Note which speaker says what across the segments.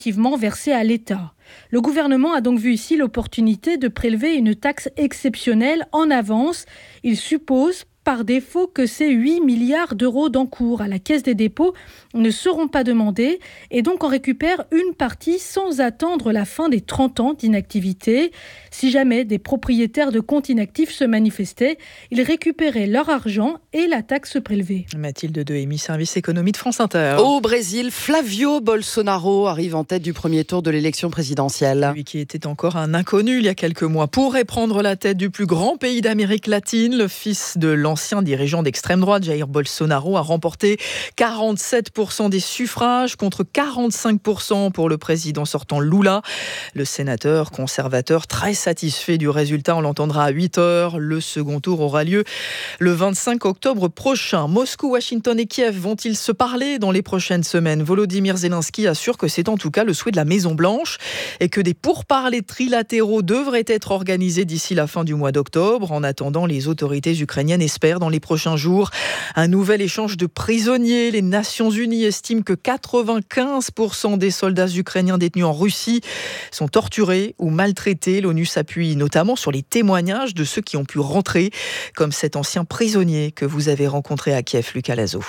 Speaker 1: versée à l'État. Le gouvernement a donc vu ici l'opportunité de prélever une taxe exceptionnelle en avance. Il suppose par défaut que ces 8 milliards d'euros d'encours à la Caisse des dépôts ne seront pas demandés et donc en récupère une partie sans attendre la fin des 30 ans d'inactivité. Si jamais des propriétaires de comptes inactifs se manifestaient, ils récupéraient leur argent et la taxe prélevée.
Speaker 2: Mathilde Dehemi, service économie de France Inter.
Speaker 3: Au Brésil, Flavio Bolsonaro arrive en tête du premier tour de l'élection présidentielle.
Speaker 2: Lui qui était encore un inconnu il y a quelques mois pourrait prendre la tête du plus grand pays d'Amérique latine. Le fils de l'ancien dirigeant d'extrême droite, Jair Bolsonaro, a remporté 47% des suffrages contre 45% pour le président sortant Lula. Le sénateur conservateur très satisfait du résultat, on l'entendra à 8h. Le second tour aura lieu le 25 octobre prochain. Moscou, Washington et Kiev vont-ils se parler dans les prochaines semaines ? Volodymyr Zelensky assure que c'est en tout cas le souhait de la Maison-Blanche et que des pourparlers trilatéraux devraient être organisés d'ici la fin du mois d'octobre. En attendant, les autorités ukrainiennes espèrent dans les prochains jours un nouvel échange de prisonniers. Les Nations Unies estiment que 95% des soldats ukrainiens détenus en Russie sont torturés ou maltraités. L'ONU s'appuie notamment sur les témoignages de ceux qui ont pu rentrer, comme cet ancien prisonnier que vous avez rencontré à Kiev, Lucas Lazo.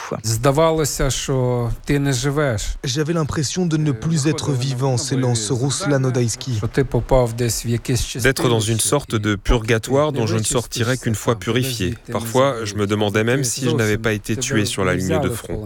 Speaker 4: J'avais l'impression de ne plus être vivant, s'élance Ruslan Odaïski.
Speaker 5: D'être dans une sorte de purgatoire dont je ne sortirais qu'une fois purifié. Parfois, je me demandais même si je n'avais pas été tué sur la ligne de front.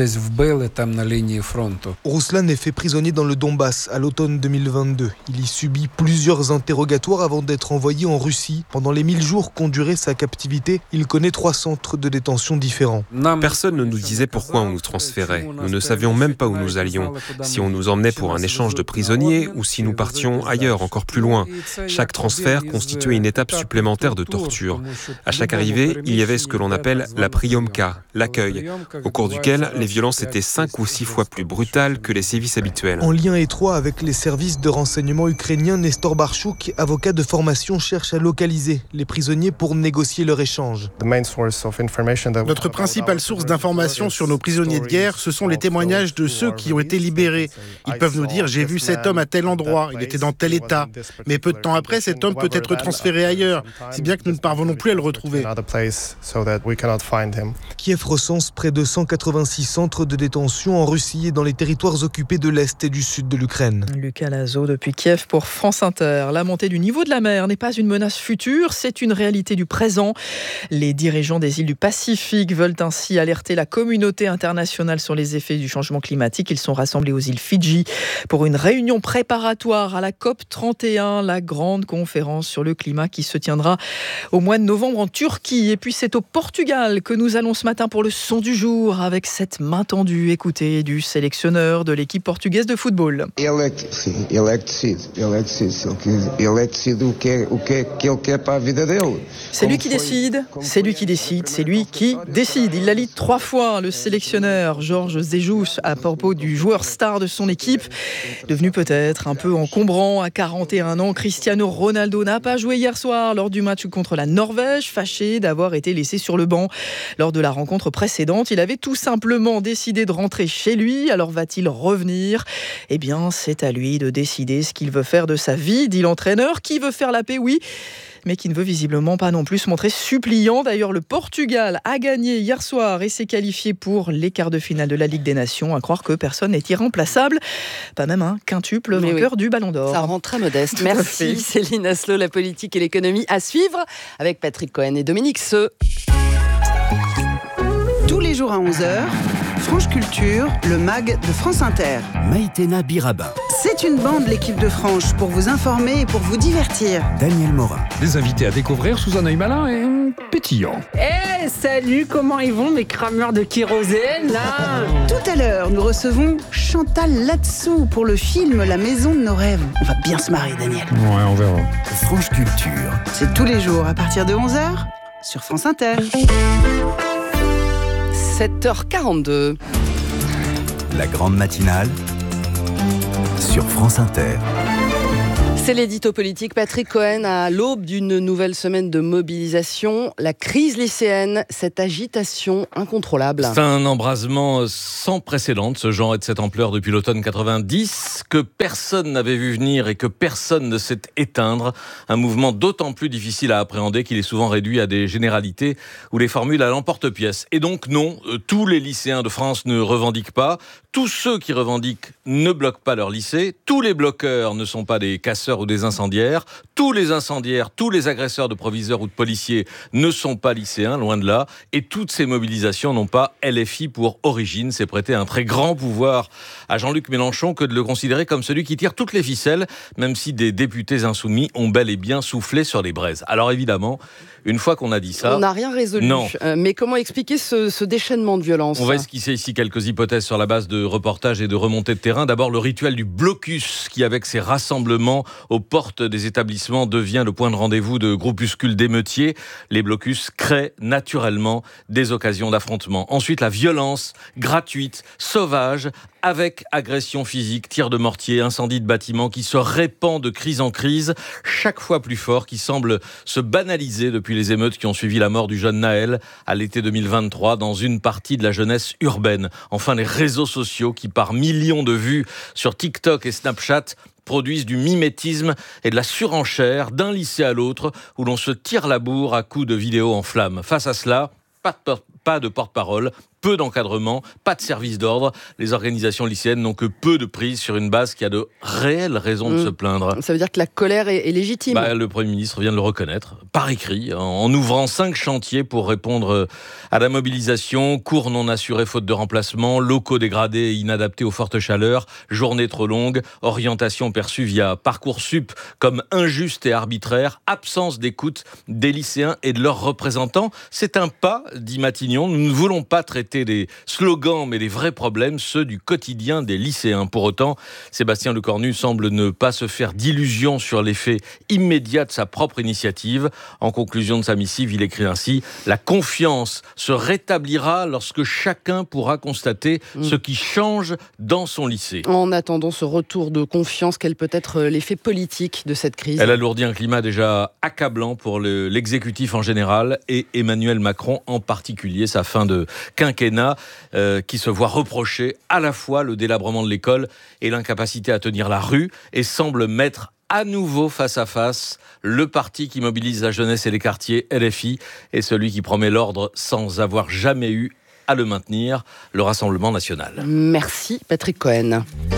Speaker 4: Ruslan est fait prisonnier dans le Donbass à l'automne 2022. Il y subit plusieurs interrogatoires avant d'être envoyé en Russie. Pendant les 1000 jours qu'ont duré sa captivité, il connaît 3 centres de détention différents.
Speaker 5: Personne ne nous disait pourquoi on nous transférait. Nous ne savions même pas où nous allions, si on nous emmenait pour un échange de prisonniers ou si nous partions ailleurs, encore plus loin. Chaque transfert constituait une étape supplémentaire de torture. À chaque arrivée, il y avait ce que l'on appelle la priomka, l'accueil, au cours duquel les violences étaient 5 ou 6 fois plus brutales que les sévices habituels.
Speaker 4: En lien étroit avec les services de renseignement ukrainiens, Nestor Barchouk, avocat de formation, cherche à localiser les prisonniers pour négocier leur échange.
Speaker 6: Notre principale source d'information sur nos prisonniers de guerre, ce sont les témoignages de ceux qui ont été libérés. Ils peuvent nous dire « j'ai vu cet homme à tel endroit, il était dans tel état ». Mais peu de temps après, cet homme peut être transféré ailleurs, si bien que nous ne parvenons plus à le retrouver.
Speaker 4: Kiev recense près de 186 centres de détention en Russie et dans les territoires occupés de l'Est et du Sud de l'Ukraine.
Speaker 2: Lucas Lazo depuis Kiev pour France Inter. La montée du niveau de la mer n'est pas une menace future, c'est une réalité du présent. Les dirigeants des îles du Pacifique veulent ainsi alerter la communauté internationale sur les effets du changement climatique. Ils sont rassemblés aux îles Fidji pour une réunion préparatoire à la COP31, la grande conférence sur le climat qui se tiendra au mois de novembre en Turquie. Et puis c'est au Portugal que nous allons ce matin pour le son du jour avec cette main tendue, écoutez, du sélectionneur de l'équipe portugaise de football. C'est lui qui décide, c'est lui qui décide, c'est lui qui décide. Il l'a dit 3 fois, le sélectionneur Jorge Jesus, à propos du joueur star de son équipe, devenu peut-être un peu encombrant à 41 ans. Cristiano Ronaldo n'a pas joué hier soir lors du match contre la Norvège, fâché d'avoir été laissé sur le banc. Lors de la rencontre précédente, il avait tout simplement décidé de rentrer chez lui. Alors va-t-il revenir ? Eh bien, c'est à lui de décider ce qu'il veut faire de sa vie, dit l'entraîneur. Qui veut faire la paix ? Oui, mais qui ne veut visiblement pas non plus se montrer suppliant. D'ailleurs, le Portugal a gagné hier soir et s'est qualifié pour les quarts de finale de la Ligue des Nations. À croire que personne n'est irremplaçable. Pas même un quintuple vainqueur du Ballon d'Or.
Speaker 3: Ça rend très modeste. Merci Céline Aslo, la politique et l'économie à suivre avec Patrick Cohen et Dominique Seux.
Speaker 7: Tous les jours à 11h, Franche Culture, le MAG de France Inter.
Speaker 8: Maïtena Birabin.
Speaker 7: C'est une bande, l'équipe de Franche, pour vous informer et pour vous divertir.
Speaker 8: Daniel Morin.
Speaker 9: Des invités à découvrir sous un œil malin et pétillant.
Speaker 10: Salut, comment ils vont mes crameurs de kérosène là ?
Speaker 7: Tout à l'heure, nous recevons Chantal Latsou pour le film La Maison de nos rêves. On va bien se marrer, Daniel.
Speaker 9: Ouais, on verra.
Speaker 8: Franche Culture.
Speaker 7: C'est tous les jours à partir de 11h sur France Inter.
Speaker 3: 7h42.
Speaker 8: La grande matinale sur France Inter.
Speaker 3: C'est l'édito politique. Patrick Cohen, à l'aube d'une nouvelle semaine de mobilisation, la crise lycéenne, cette agitation incontrôlable.
Speaker 11: C'est un embrasement sans précédent de ce genre et de cette ampleur depuis l'automne 90 que personne n'avait vu venir et que personne ne sait éteindre. Un mouvement d'autant plus difficile à appréhender qu'il est souvent réduit à des généralités ou les formules à l'emporte-pièce. Et donc non, tous les lycéens de France ne revendiquent pas. Tous ceux qui revendiquent ne bloquent pas leur lycée. Tous les bloqueurs ne sont pas des casseurs ou des incendiaires. Tous les incendiaires, tous les agresseurs de proviseurs ou de policiers ne sont pas lycéens, loin de là. Et toutes ces mobilisations n'ont pas LFI pour origine. C'est prêter un très grand pouvoir à Jean-Luc Mélenchon que de le considérer comme celui qui tire toutes les ficelles, même si des députés insoumis ont bel et bien soufflé sur les braises. Alors évidemment, une fois qu'on a dit ça...
Speaker 3: On n'a rien résolu.
Speaker 11: Non.
Speaker 3: Mais comment expliquer ce déchaînement de violence ?
Speaker 11: On va esquisser ici quelques hypothèses sur la base de reportages et de remontées de terrain. D'abord, le rituel du blocus, qui avec ses rassemblements aux portes des établissements devient le point de rendez-vous de groupuscules d'émeutiers. Les blocus créent naturellement des occasions d'affrontement. Ensuite, la violence gratuite, sauvage, avec agression physique, tir de mortier, incendie de bâtiments qui se répand de crise en crise, chaque fois plus fort, qui semble se banaliser depuis les émeutes qui ont suivi la mort du jeune Naël à l'été 2023 dans une partie de la jeunesse urbaine. Enfin, les réseaux sociaux qui, par millions de vues sur TikTok et Snapchat, produisent du mimétisme et de la surenchère d'un lycée à l'autre où l'on se tire la bourre à coups de vidéos en flammes. Face à cela, pas de porte-parole, peu d'encadrement, pas de service d'ordre. Les organisations lycéennes n'ont que peu de prise sur une base qui a de réelles raisons de se plaindre.
Speaker 3: Ça veut dire que la colère est légitime.
Speaker 11: Le Premier ministre vient de le reconnaître, par écrit, en ouvrant 5 chantiers pour répondre à la mobilisation. Cours non assurés faute de remplacement, locaux dégradés et inadaptés aux fortes chaleurs, journées trop longues, orientation perçue via Parcoursup comme injuste et arbitraire, absence d'écoute des lycéens et de leurs représentants. C'est un pas, dit Matignon. Nous ne voulons pas traiter des slogans, mais des vrais problèmes, ceux du quotidien des lycéens. Pour autant, Sébastien Lecornu semble ne pas se faire d'illusions sur l'effet immédiat de sa propre initiative. En conclusion de sa missive, il écrit ainsi « La confiance se rétablira lorsque chacun pourra constater ce qui change dans son lycée. »
Speaker 3: En attendant ce retour de confiance, quel peut être l'effet politique de cette crise ?
Speaker 11: Elle alourdit un climat déjà accablant pour l'exécutif en général et Emmanuel Macron en particulier, sa fin de quinquennat qui se voit reprocher à la fois le délabrement de l'école et l'incapacité à tenir la rue et semble mettre à nouveau face à face le parti qui mobilise la jeunesse et les quartiers, LFI, et celui qui promet l'ordre sans avoir jamais eu à le maintenir, le Rassemblement national.
Speaker 3: Merci Patrick Cohen.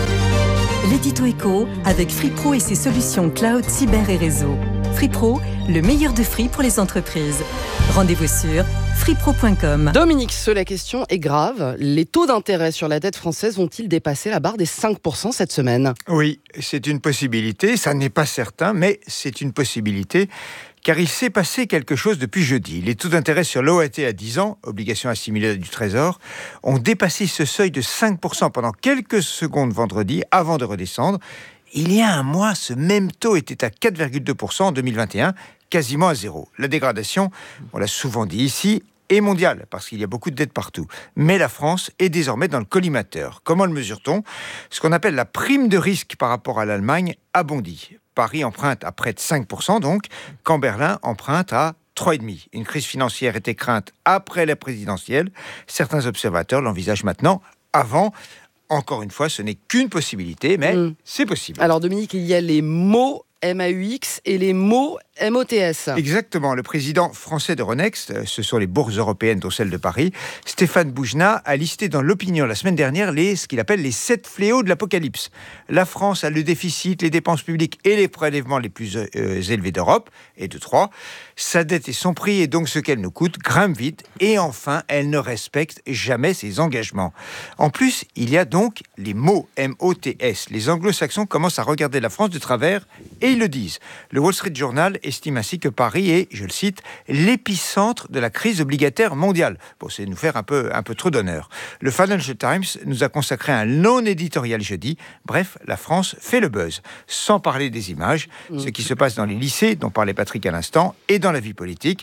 Speaker 12: L'édito éco avec Free Pro et ses solutions cloud, cyber et réseau. Free Pro, le meilleur de Free pour les entreprises. Rendez-vous sur freepro.com.
Speaker 3: Dominique Seux, la question est grave. Les taux d'intérêt sur la dette française vont-ils dépasser la barre des 5% cette semaine ?
Speaker 13: Oui, c'est une possibilité. Ça n'est pas certain, mais c'est une possibilité. Car il s'est passé quelque chose depuis jeudi. Les taux d'intérêt sur l'OAT à 10 ans, obligation assimilée du Trésor, ont dépassé ce seuil de 5% pendant quelques secondes vendredi, avant de redescendre. Il y a un mois, ce même taux était à 4,2% en 2021, quasiment à zéro. La dégradation, on l'a souvent dit ici, est mondiale, parce qu'il y a beaucoup de dettes partout. Mais la France est désormais dans le collimateur. Comment le mesure-t-on ? Ce qu'on appelle la prime de risque par rapport à l'Allemagne a bondi. Paris emprunte à près de 5%, donc, quand Berlin emprunte à 3,5%. Une crise financière était crainte après la présidentielle. Certains observateurs l'envisagent maintenant, avant. Encore une fois, ce n'est qu'une possibilité, mais c'est possible.
Speaker 3: Alors Dominique, il y a les mots MAUX et les mots MOTS.
Speaker 13: Exactement. Le président français de Ronext, ce sont les bourses européennes dont celle de Paris, Stéphane Boujna a listé dans l'Opinion la semaine dernière ce qu'il appelle les 7 fléaux de l'apocalypse. La France a le déficit, les dépenses publiques et les prélèvements les plus élevés d'Europe, et de 3. Sa dette et son prix, et donc ce qu'elle nous coûte, grimpent vite. Et enfin, elle ne respecte jamais ses engagements. En plus, il y a donc les mots MOTS. Les anglo-saxons commencent à regarder la France de travers et ils le disent. Le Wall Street Journal estime ainsi que Paris est, je le cite, l'épicentre de la crise obligataire mondiale. Bon, c'est nous faire un peu trop d'honneur. Le Financial Times nous a consacré un long éditorial jeudi. Bref, la France fait le buzz. Sans parler des images, ce qui se passe dans les lycées, dont parlait Patrick à l'instant, et dans la vie politique.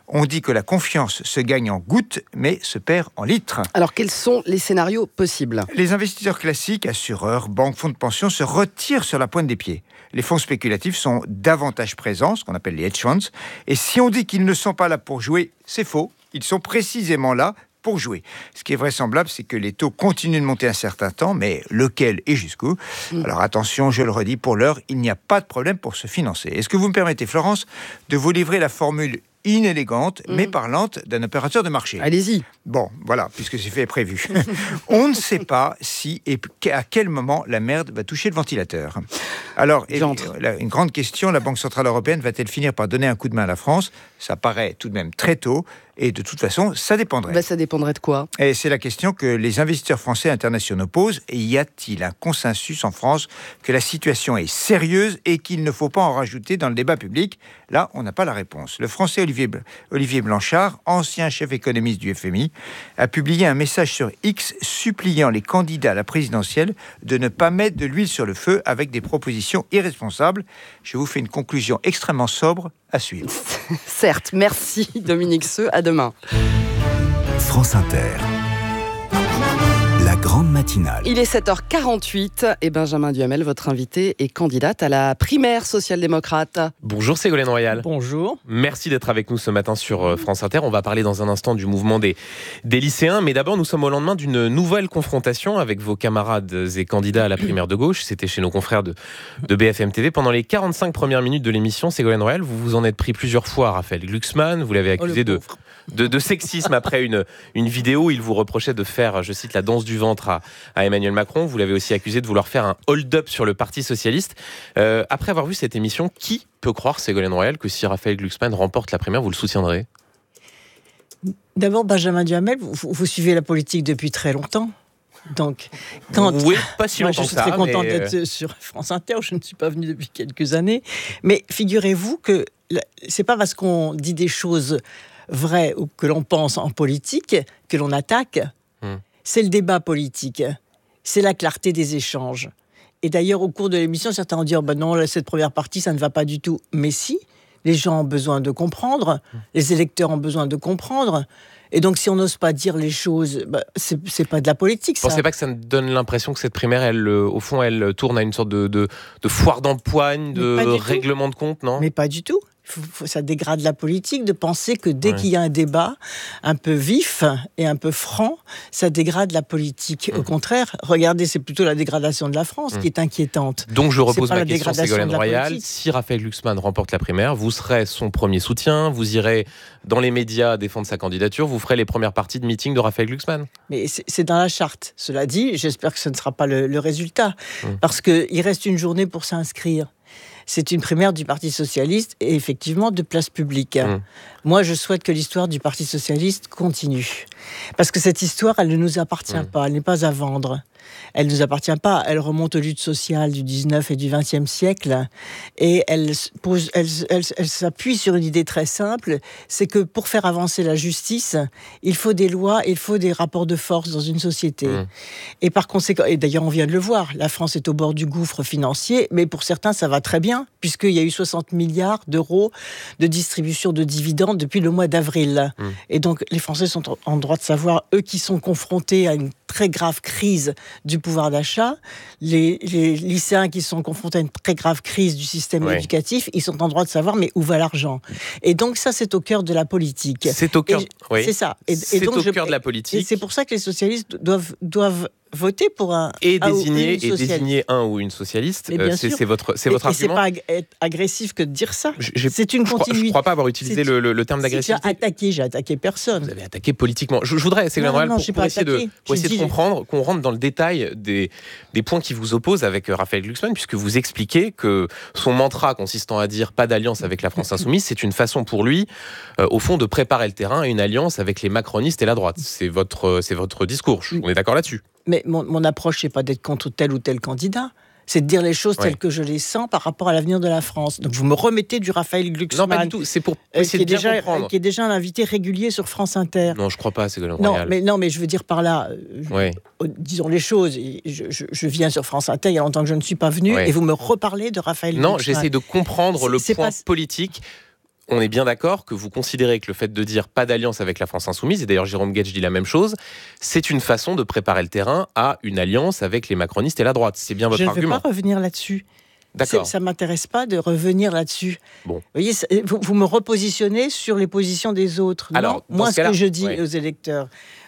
Speaker 13: On dit que la confiance se gagne en gouttes, mais se perd en litres.
Speaker 3: Alors, quels sont les scénarios possibles ?
Speaker 13: Les investisseurs classiques, assureurs, banques, fonds de pension, se retirent sur la pointe des pieds. Les fonds spéculatifs sont davantage présents, ce qu'on appelle les hedge funds. Et si on dit qu'ils ne sont pas là pour jouer, c'est faux. Ils sont précisément là pour jouer. Ce qui est vraisemblable, c'est que les taux continuent de monter un certain temps, mais lequel et jusqu'où ? Alors attention, je le redis, pour l'heure, il n'y a pas de problème pour se financer. Est-ce que vous me permettez, Florence, de vous livrer la formule inélégante, mais parlante d'un opérateur de marché ?
Speaker 3: Allez-y.
Speaker 13: Bon, voilà, puisque c'est fait et prévu. On ne sait pas si et à quel moment la merde va toucher le ventilateur. Alors, une grande question, la Banque Centrale Européenne va-t-elle finir par donner un coup de main à la France ? Ça paraît tout de même très tôt, et de toute façon, ça dépendrait.
Speaker 3: Ça dépendrait de quoi ?
Speaker 13: Et c'est la question que les investisseurs français et internationaux posent. Et y a-t-il un consensus en France que la situation est sérieuse et qu'il ne faut pas en rajouter dans le débat public ? Là, on n'a pas la réponse. Le Français Olivier Blanchard, ancien chef économiste du FMI, a publié un message sur X suppliant les candidats à la présidentielle de ne pas mettre de l'huile sur le feu avec des propositions irresponsables. Je vous fais une conclusion extrêmement sobre à suivre.
Speaker 3: Certes, merci Dominique Seux, à demain.
Speaker 8: France Inter. La grande matinale.
Speaker 3: Il est 7h48 et Benjamin Duhamel, votre invité, est candidate à la primaire social-démocrate.
Speaker 14: Bonjour Ségolène Royal.
Speaker 10: Bonjour.
Speaker 14: Merci d'être avec nous ce matin sur France Inter. On va parler dans un instant du mouvement des lycéens. Mais d'abord, nous sommes au lendemain d'une nouvelle confrontation avec vos camarades et candidats à la primaire de gauche. C'était chez nos confrères de BFM TV. Pendant les 45 premières minutes de l'émission, Ségolène Royal, vous vous en êtes pris plusieurs fois à Raphaël Glucksmann. Vous l'avez accusé de sexisme après une vidéo. Il vous reprochait de faire, je cite, la danse du ventre à Emmanuel Macron. Vous l'avez aussi accusé de vouloir faire un hold-up sur le Parti socialiste. Après avoir vu cette émission, qui peut croire, Ségolène Royal, que si Raphaël Glucksmann remporte la primaire, vous le soutiendrez ?
Speaker 10: D'abord, Benjamin Duhamel, vous suivez la politique depuis très longtemps. Donc,
Speaker 14: oui, pas si longtemps
Speaker 10: que ça. Je suis très contente d'être sur France Inter. Je ne suis pas venue depuis quelques années. Mais figurez-vous que c'est pas parce qu'on dit des choses vraies ou que l'on pense en politique que l'on attaque. C'est le débat politique. C'est la clarté des échanges. Et d'ailleurs, au cours de l'émission, certains ont dit « non, cette première partie, ça ne va pas du tout ». Mais si, les gens ont besoin de comprendre, les électeurs ont besoin de comprendre. Et donc, si on n'ose pas dire les choses, c'est pas de la politique, ça.
Speaker 14: Vous pensez pas que ça donne l'impression que cette primaire, au fond, elle tourne à une sorte de foire d'empoigne, de règlement de compte, non ?
Speaker 10: Mais pas du tout. Ça dégrade la politique de penser que dès qu'il y a un débat un peu vif et un peu franc, ça dégrade la politique. Au contraire, regardez, c'est plutôt la dégradation de la France qui est inquiétante.
Speaker 14: Donc je repose ma question, Ségolène Royal. Si Raphaël Glucksmann remporte la primaire, vous serez son premier soutien, vous irez dans les médias défendre sa candidature, vous ferez les premières parties de meeting de Raphaël Glucksmann.
Speaker 10: Mais c'est dans la charte. Cela dit, j'espère que ce ne sera pas le résultat. Parce qu'il reste une journée pour s'inscrire. C'est une primaire du Parti Socialiste et effectivement de place publique. Moi, je souhaite que l'histoire du Parti Socialiste continue. Parce que cette histoire, elle ne nous appartient pas, elle n'est pas à vendre. Elle ne nous appartient pas, elle remonte aux luttes sociales du 19 et du 20e siècle et elle s'appuie sur une idée très simple, c'est que pour faire avancer la justice, il faut des lois, il faut des rapports de force dans une société. Et par conséquent, et d'ailleurs on vient de le voir, la France est au bord du gouffre financier, mais pour certains ça va très bien, puisqu'il y a eu 60 milliards d'euros de distribution de dividendes depuis le mois d'avril. Et donc les Français sont en droit de savoir, eux qui sont confrontés à une très grave crise du pouvoir d'achat, les lycéens qui sont confrontés à une très grave crise du système éducatif, ils sont en droit de savoir mais où va l'argent. Et donc ça c'est au cœur de la politique.
Speaker 14: C'est au cœur,
Speaker 10: c'est ça.
Speaker 14: C'est donc au cœur de la politique.
Speaker 10: Et c'est pour ça que les socialistes doivent voter pour un
Speaker 14: désigner un ou une socialiste. C'est votre argument.
Speaker 10: C'est pas être agressif que de dire ça. C'est une continuité.
Speaker 14: Je ne crois pas avoir utilisé le terme d'agressivité.
Speaker 10: J'ai attaqué personne.
Speaker 14: Vous avez attaqué politiquement. Je voudrais, Ségolène Royal, pour essayer de comprendre, qu'on rentre dans le détail des points qui vous opposent avec Raphaël Glucksmann, puisque vous expliquez que son mantra consistant à dire pas d'alliance avec la France insoumise, c'est une façon pour lui, au fond, de préparer le terrain à une alliance avec les macronistes et la droite. C'est votre discours. On est d'accord là-dessus.
Speaker 10: Mais mon approche, c'est pas d'être contre tel ou tel candidat. C'est de dire les choses telles que je les sens par rapport à l'avenir de la France. Donc vous me remettez du Raphaël Glucksmann.
Speaker 14: Non, pas du tout. C'est pour essayer de bien comprendre.
Speaker 10: Qui est déjà un invité régulier sur France Inter.
Speaker 14: Non, je crois pas, Ségolène Royal.
Speaker 10: Non, mais je veux dire par là, disons les choses. Je viens sur France Inter, il y a longtemps que je ne suis pas venu, et vous me reparlez de Raphaël Glucksmann.
Speaker 14: Non, j'essaie de comprendre le point politique. on est bien d'accord que vous considérez que le fait de dire pas d'alliance avec la France insoumise, et d'ailleurs Jérôme Guedj dit la même chose, c'est une façon de préparer le terrain à une alliance avec les macronistes et la droite. C'est bien votre argument.
Speaker 10: Je ne vais pas revenir là-dessus.
Speaker 14: D'accord.
Speaker 10: Ça ne m'intéresse pas de revenir là-dessus.
Speaker 14: Bon.
Speaker 10: Vous voyez, vous me repositionnez sur les positions des autres.
Speaker 14: Alors,
Speaker 10: moi, ce que je dis aux électeurs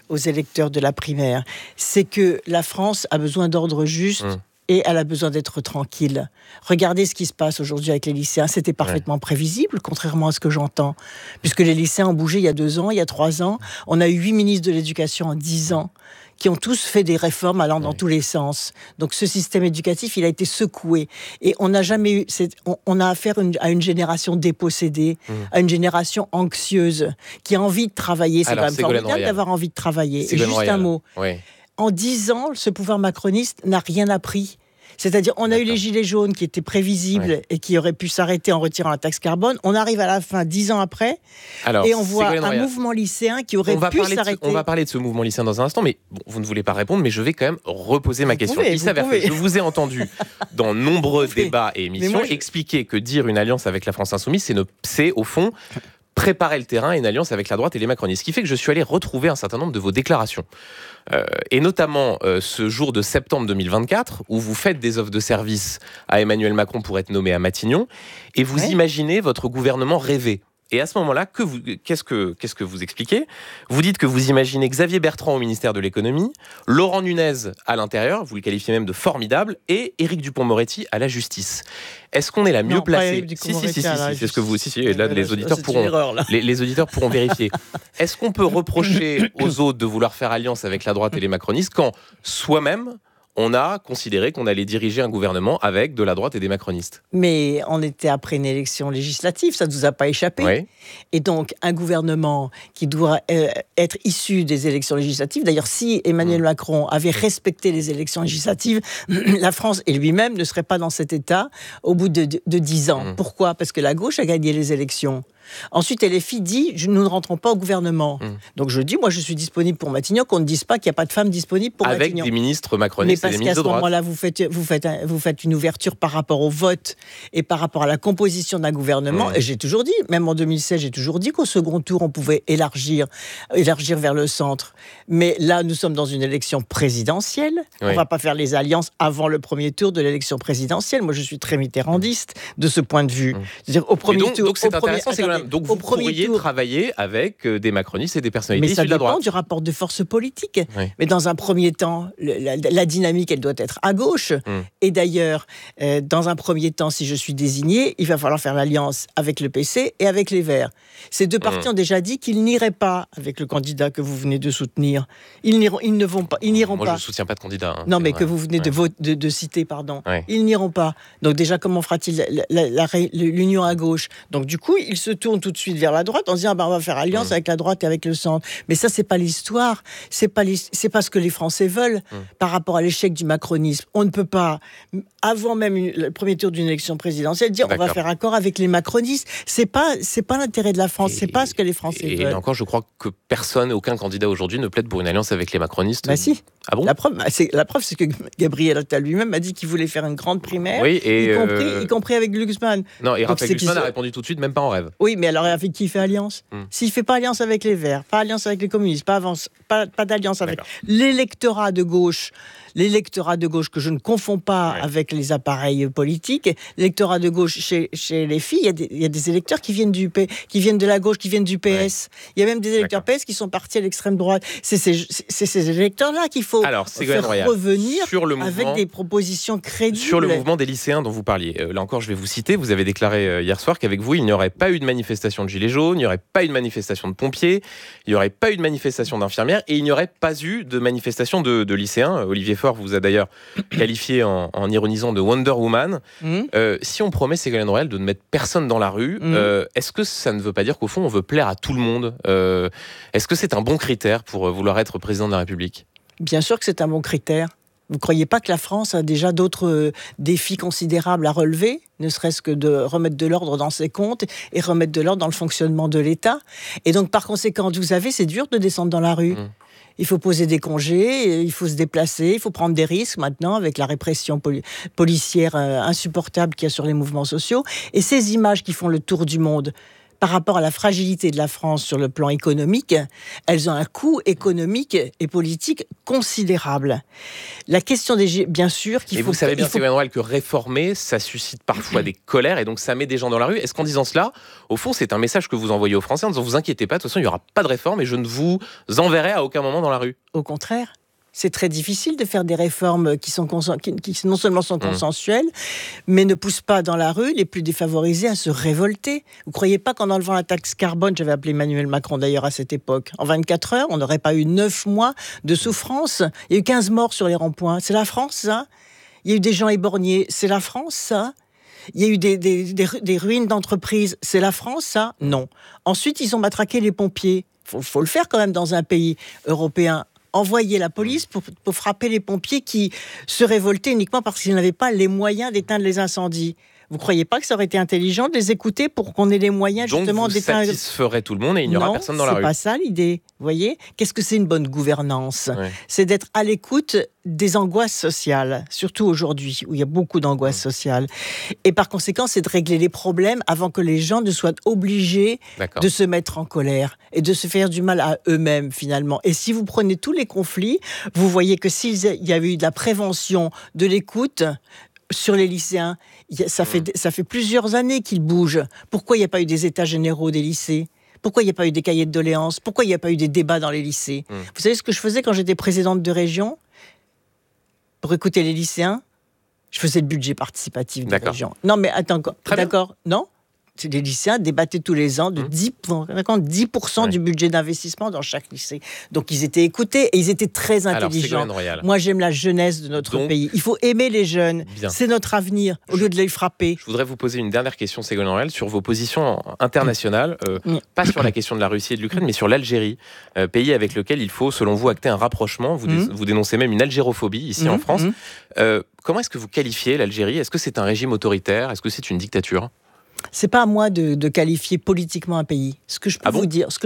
Speaker 10: de la primaire, c'est que la France a besoin d'ordre juste et elle a besoin d'être tranquille. Regardez ce qui se passe aujourd'hui avec les lycéens. C'était parfaitement prévisible, contrairement à ce que j'entends. Puisque les lycéens ont bougé il y a 2 ans, il y a 3 ans. On a eu 8 ministres de l'Éducation en 10 ans qui ont tous fait des réformes allant dans tous les sens. Donc ce système éducatif, il a été secoué. Et on n'a jamais eu... On a affaire à une génération dépossédée, à une génération anxieuse, qui a envie de travailler. C'est quand même formidable d'avoir envie de travailler. Et juste un mot. Oui. En 10 ans, ce pouvoir macroniste n'a rien appris. C'est-à-dire, on a eu les gilets jaunes qui étaient prévisibles et qui auraient pu s'arrêter en retirant la taxe carbone. On arrive à la fin, 10 ans après, et on voit un mouvement lycéen qui aurait pu s'arrêter.
Speaker 14: On va parler de ce mouvement lycéen dans un instant, mais vous ne voulez pas répondre, mais je vais quand même reposer ma question. Il s'avère que je vous ai entendu dans nombreux débats et émissions expliquer que dire une alliance avec la France insoumise, c'est au fond préparer le terrain à une alliance avec la droite et les macronistes. Ce qui fait que je suis allé retrouver un certain nombre de vos déclarations. Et notamment ce jour de septembre 2024, où vous faites des offres de service à Emmanuel Macron pour être nommé à Matignon, et vous imaginez votre gouvernement rêver. Et à ce moment-là, qu'est-ce que vous expliquez ? Vous dites que vous imaginez Xavier Bertrand au ministère de l'économie, Laurent Nunez à l'intérieur, vous le qualifiez même de formidable, et Éric Dupond-Moretti à la justice. Est-ce qu'on est la mieux placée ? Si, c'est ce que vous... Si, et là, les auditeurs pourront vérifier. Est-ce qu'on peut reprocher aux autres de vouloir faire alliance avec la droite et les macronistes quand soi-même, on a considéré qu'on allait diriger un gouvernement avec de la droite et des macronistes?
Speaker 10: Mais on était après une élection législative, ça ne nous a pas échappé. Oui. Et donc, un gouvernement qui doit être issu des élections législatives, d'ailleurs, si Emmanuel Macron avait respecté les élections législatives, la France et lui-même ne seraient pas dans cet état au bout de 10 ans. Pourquoi ? Parce que la gauche a gagné les élections. Ensuite, LFI dit « nous ne rentrons pas au gouvernement ». Donc je dis « moi je suis disponible pour Matignon », qu'on ne dise pas qu'il n'y a pas de femme disponible pour Matignon.
Speaker 14: Avec des ministres macronistes et des ministres de droite.
Speaker 10: Mais parce qu'à ce moment-là, vous faites une ouverture par rapport au vote et par rapport à la composition d'un gouvernement. Et j'ai toujours dit, même en 2016, j'ai toujours dit qu'au second tour, on pouvait élargir vers le centre. Mais là, nous sommes dans une élection présidentielle. On ne va pas faire les alliances avant le premier tour de l'élection présidentielle. Moi, je suis très mitterrandiste de ce point de vue. C'est-à-dire, au premier tour...
Speaker 14: Donc c'est intéressant, donc vous pourriez travailler avec des macronistes et des personnalités issues de la droite.
Speaker 10: Mais ça dépend du rapport de force politique. Mais dans un premier temps, la dynamique, elle doit être à gauche. Et d'ailleurs, dans un premier temps, si je suis désigné, il va falloir faire l'alliance avec le PC et avec les Verts. Ces deux partis ont déjà dit qu'ils n'iraient pas avec le candidat que vous venez de soutenir. Ils n'iront pas.
Speaker 14: Moi, je ne soutiens pas de candidat.
Speaker 10: Non, mais que vous venez de citer, pardon. Ils n'iront pas. Donc déjà, comment fera-t-il l'union à gauche ? Donc du coup, il se tourne tout de suite vers la droite en se disant on va faire alliance avec la droite et avec le centre. Mais ça, c'est pas l'histoire. C'est pas ce que les Français veulent par rapport à l'échec du macronisme. On ne peut pas, avant même le premier tour d'une élection présidentielle, dire on va faire accord avec les macronistes. C'est pas l'intérêt de la France. C'est pas ce que les Français veulent.
Speaker 14: Et encore, je crois que aucun candidat aujourd'hui ne plaide pour une alliance avec les macronistes.
Speaker 10: Bah si.
Speaker 14: Ah bon ?
Speaker 10: La preuve, c'est que Gabriel Attal lui-même a dit qu'il voulait faire une grande primaire, y compris avec Glucksmann.
Speaker 14: Non, et Raphaël Glucksmann a répondu tout de suite, même pas en rêve.
Speaker 10: Oui, mais alors avec qui il fait alliance ? S'il ne fait pas alliance avec les Verts, pas alliance avec les communistes, pas d'alliance avec l'électorat de gauche que je ne confonds pas avec les appareils politiques, l'électorat de gauche chez les filles, il y a des électeurs qui viennent de la gauche, qui viennent du PS. Il y a même des électeurs PS qui sont partis à l'extrême droite. C'est ces électeurs-là qu'il faut faire revenir avec des propositions crédibles.
Speaker 14: Sur le mouvement des lycéens dont vous parliez, là encore je vais vous citer, vous avez déclaré hier soir qu'avec vous, il n'y aurait pas eu de manifestation de gilets jaunes, il n'y aurait pas eu de manifestation de pompiers, il n'y aurait pas eu de manifestation d'infirmières et il n'y aurait pas eu de manifestation de lycéens. Olivier Faure vous a d'ailleurs qualifié en ironisant de Wonder Woman. Si on promet, Ségolène Royal, de ne mettre personne dans la rue, est-ce que ça ne veut pas dire qu'au fond on veut plaire à tout le monde ? Est-ce que c'est un bon critère pour vouloir être président de la République ?
Speaker 10: Bien sûr que c'est un bon critère. Vous ne croyez pas que la France a déjà d'autres défis considérables à relever, ne serait-ce que de remettre de l'ordre dans ses comptes et remettre de l'ordre dans le fonctionnement de l'État ? Et donc, par conséquent, vous savez, c'est dur de descendre dans la rue. Il faut poser des congés, il faut se déplacer, il faut prendre des risques maintenant avec la répression policière insupportable qu'il y a sur les mouvements sociaux. Et ces images qui font le tour du monde, par rapport à la fragilité de la France sur le plan économique, elles ont un coût économique et politique considérable. La question bien sûr qu'il
Speaker 14: et
Speaker 10: faut...
Speaker 14: vous savez bien, Ségolène Royal, que réformer, ça suscite parfois des colères et donc ça met des gens dans la rue. Est-ce qu'en disant cela, au fond, c'est un message que vous envoyez aux Français en disant vous inquiétez pas, de toute façon, il n'y aura pas de réforme et je ne vous enverrai à aucun moment dans la rue?
Speaker 10: Au contraire. C'est très difficile de faire des réformes qui non seulement sont consensuelles, mais ne poussent pas dans la rue les plus défavorisés à se révolter. Vous ne croyez pas qu'en enlevant la taxe carbone, j'avais appelé Emmanuel Macron d'ailleurs à cette époque, en 24 heures, on n'aurait pas eu 9 mois de souffrance. Il y a eu 15 morts sur les ronds-points. C'est la France, ça? Il y a eu des gens éborgnés. C'est la France, ça? Il y a eu des ruines d'entreprises. C'est la France, ça? Non. Ensuite, ils ont matraqué les pompiers. Faut le faire quand même dans un pays européen. Envoyer la police pour frapper les pompiers qui se révoltaient uniquement parce qu'ils n'avaient pas les moyens d'éteindre les incendies. Vous ne croyez pas que ça aurait été intelligent de les écouter pour qu'on ait les moyens justement d'éteindre...
Speaker 14: Donc vous satisferez tout le monde et il n'y aura personne dans la rue.
Speaker 10: Non, c'est pas ça l'idée. Vous voyez ? Qu'est-ce que c'est une bonne gouvernance ? C'est d'être à l'écoute des angoisses sociales, surtout aujourd'hui, où il y a beaucoup d'angoisses sociales. Et par conséquent, c'est de régler les problèmes avant que les gens ne soient obligés de se mettre en colère et de se faire du mal à eux-mêmes, finalement. Et si vous prenez tous les conflits, vous voyez que s'il y avait eu de la prévention, de l'écoute... Sur les lycéens, ça fait plusieurs années qu'ils bougent. Pourquoi il n'y a pas eu des états généraux des lycées ? Pourquoi il n'y a pas eu des cahiers de doléances ? Pourquoi il n'y a pas eu des débats dans les lycées ? Vous savez ce que je faisais quand j'étais présidente de région ? Pour écouter les lycéens, je faisais le budget participatif de région. Non mais attends, d'accord, non ? Les lycéens débattaient tous les ans de 10% du budget d'investissement dans chaque lycée. Donc ils étaient écoutés et ils étaient très intelligents. Moi j'aime la jeunesse de notre pays. Il faut aimer les jeunes. C'est notre avenir au lieu de les frapper.
Speaker 14: Je voudrais vous poser une dernière question, Ségolène Royal, sur vos positions internationales, pas sur la question de la Russie et de l'Ukraine, mais sur l'Algérie, pays avec lequel il faut, selon vous, acter un rapprochement. Vous dénoncez même une algérophobie ici en France. Comment est-ce que vous qualifiez l'Algérie ? Est-ce que c'est un régime autoritaire ? Est-ce que c'est une dictature ?
Speaker 10: C'est pas à moi de qualifier politiquement un pays. Ce que je peux vous dire,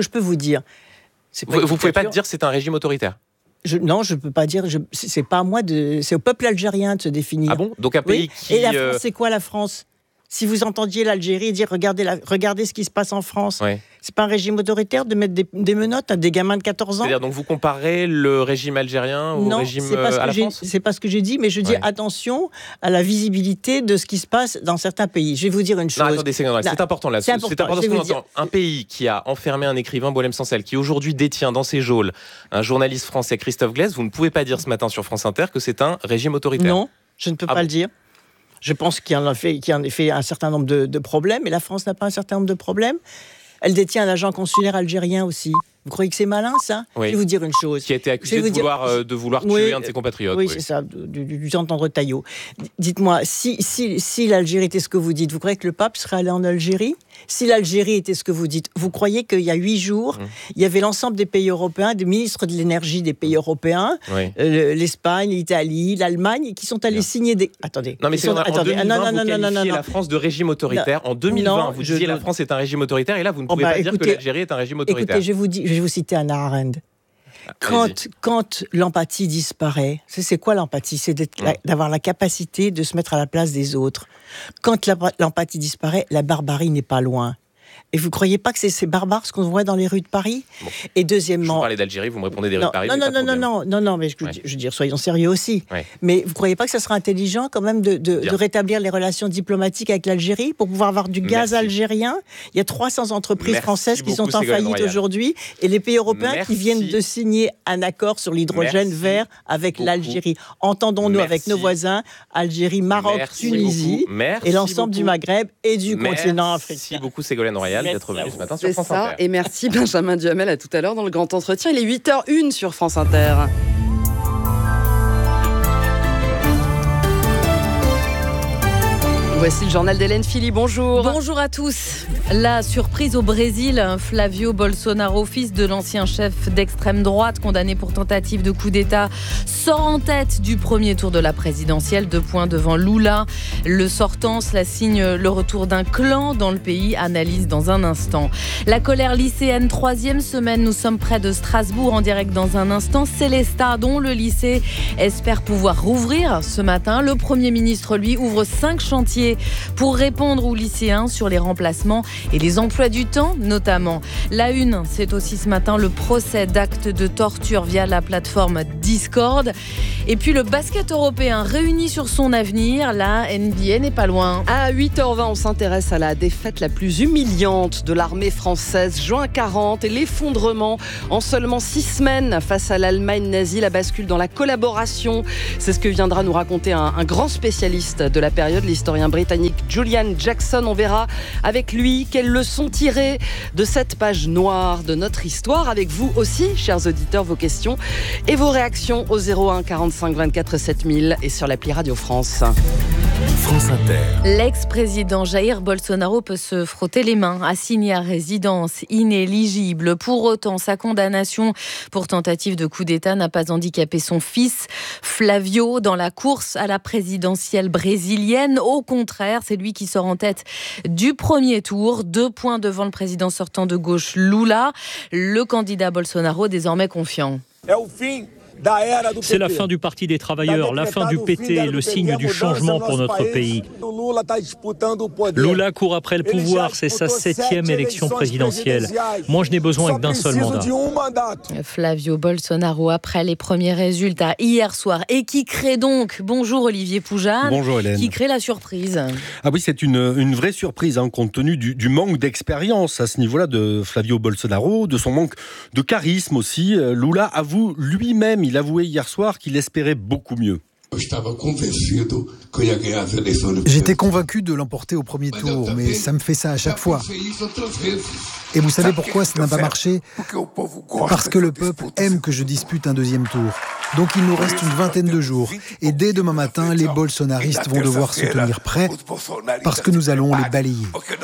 Speaker 14: vous pouvez pas dire que c'est un régime autoritaire.
Speaker 10: Non, je peux pas dire. C'est pas à moi c'est au peuple algérien de se définir.
Speaker 14: Ah bon ? Donc un pays qui.
Speaker 10: Et la France, c'est quoi la France ? Si vous entendiez l'Algérie dire regardez ce qui se passe en France, c'est pas un régime autoritaire de mettre des menottes à des gamins de 14 ans ?
Speaker 14: C'est-à-dire, donc vous comparez le régime algérien au régime à la France ?
Speaker 10: C'est pas ce que j'ai dit, mais je dis attention à la visibilité de ce qui se passe dans certains pays. Je vais vous dire une chose.
Speaker 14: Non, attendez, c'est important là. C'est important ce qu'on entend. Un pays qui a enfermé un écrivain, Boualem Sansal, qui aujourd'hui détient dans ses geôles un journaliste français, Christophe Glaise, vous ne pouvez pas dire ce matin sur France Inter que c'est un régime autoritaire.
Speaker 10: Non, je ne peux pas le dire. Je pense qu'il y en a en effet un certain nombre de problèmes, et la France n'a pas un certain nombre de problèmes. Elle détient un agent consulaire algérien aussi. Vous croyez que c'est malin, ça ? Je vais vous dire une chose.
Speaker 14: Qui a été accusé de vouloir tuer un de ses compatriotes.
Speaker 10: Oui, c'est ça, du entendre Taillot. Dites-moi, si l'Algérie était ce que vous dites, vous croyez que le pape serait allé en Algérie ? Si l'Algérie était ce que vous dites, vous croyez qu'il y a 8 jours, il y avait l'ensemble des pays européens, des ministres de l'énergie des pays européens, l'Espagne, l'Italie, l'Allemagne, qui sont allés signer des... Attendez.
Speaker 14: Non, mais en 2020, vous qualifiez la France de régime autoritaire. En 2020, vous disiez la France est un régime autoritaire, et là, vous ne pouvez pas dire que l'Algérie est un régime autoritaire.
Speaker 10: Écoutez, je vais vous citer Hannah Arendt. Quand l'empathie disparaît, c'est quoi l'empathie ? C'est d'avoir la capacité de se mettre à la place des autres. Quand l'empathie disparaît, la barbarie n'est pas loin. Et vous ne croyez pas que c'est barbare ce qu'on voit dans les rues de Paris ? Et deuxièmement...
Speaker 14: Je vous parlais d'Algérie, vous me répondez des rues de Paris.
Speaker 10: Non, mais je veux dire, soyons sérieux aussi. Mais vous ne croyez pas que ça serait intelligent quand même de rétablir les relations diplomatiques avec l'Algérie pour pouvoir avoir du gaz algérien ? Il y a 300 entreprises françaises qui sont en faillite aujourd'hui, et les pays européens qui viennent de signer un accord sur l'hydrogène vert avec l'Algérie. Entendons-nous avec nos voisins, Algérie, Maroc, Tunisie, et l'ensemble du Maghreb et du continent africain.
Speaker 14: Merci beaucoup, Ségolène Royal, d'être venu ce matin sur France Inter.
Speaker 3: Et merci Benjamin Duhamel, à tout à l'heure dans le grand entretien. Il est 8h01 sur France Inter. Voici le journal d'Hélène Philly, bonjour.
Speaker 15: Bonjour à tous. La surprise au Brésil, Flavio Bolsonaro, fils de l'ancien chef d'extrême droite, condamné pour tentative de coup d'État, sort en tête du premier tour de la présidentielle, 2 points devant Lula. Le sortant, cela signe le retour d'un clan dans le pays, analyse dans un instant. La colère lycéenne, 3e semaine, nous sommes près de Strasbourg, en direct dans un instant. Célestat, dont le lycée espère pouvoir rouvrir ce matin. Le Premier ministre, lui, ouvre 5 chantiers publié pour répondre aux lycéens sur les remplacements et les emplois du temps notamment. La une, c'est aussi ce matin le procès d'actes de torture via la plateforme Discord. Et puis le basket européen réuni sur son avenir, la NBA n'est pas loin.
Speaker 3: À 8h20, on s'intéresse à la défaite la plus humiliante de l'armée française. Juin 40 et l'effondrement en seulement 6 semaines face à l'Allemagne nazie, la bascule dans la collaboration. C'est ce que viendra nous raconter un grand spécialiste de la période, l'historien britannique Julian Jackson. On verra avec lui quelles leçons tirer de cette page noire de notre histoire. Avec vous aussi, chers auditeurs, vos questions et vos réactions au 01 45 24 7000 et sur l'appli Radio France.
Speaker 8: France Inter.
Speaker 15: L'ex-président Jair Bolsonaro peut se frotter les mains, assigné à résidence inéligible. Pour autant, sa condamnation pour tentative de coup d'État n'a pas handicapé son fils Flavio dans la course à la présidentielle brésilienne. Au contraire, c'est lui qui sort en tête du premier tour, 2 points devant le président sortant de gauche Lula. Le candidat Bolsonaro désormais confiant.
Speaker 16: C'est la fin du Parti des travailleurs, la fin du PT, le signe du changement pour notre pays. Lula court après le pouvoir, c'est sa 7e élection présidentielle. Moi, je n'ai besoin que d'un seul mandat.
Speaker 15: Flavio Bolsonaro, après les premiers résultats hier soir, et qui crée donc, bonjour Olivier Poujade,
Speaker 17: bonjour Hélène,
Speaker 15: qui crée la surprise.
Speaker 17: Ah oui, c'est une vraie surprise, compte tenu du manque d'expérience à ce niveau-là de Flavio Bolsonaro, de son manque de charisme aussi. Lula avoue lui-même, il avouait hier soir qu'il espérait beaucoup mieux.
Speaker 18: J'étais convaincu de l'emporter au premier tour, mais ça me fait ça à chaque fois. Et vous savez pourquoi ça n'a pas marché ? Parce que le peuple aime que je dispute un deuxième tour. Donc il nous reste une vingtaine de jours. Et dès demain matin, les bolsonaristes vont devoir se tenir prêts parce que nous allons les balayer.